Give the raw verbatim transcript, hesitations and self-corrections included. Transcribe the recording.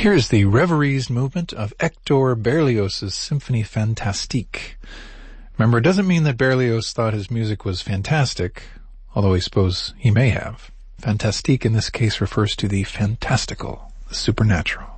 Here's the Reveries movement of Hector Berlioz's Symphonie Fantastique. Remember, it doesn't mean that Berlioz thought his music was fantastic, although I suppose he may have. Fantastique in this case refers to the fantastical, the supernatural.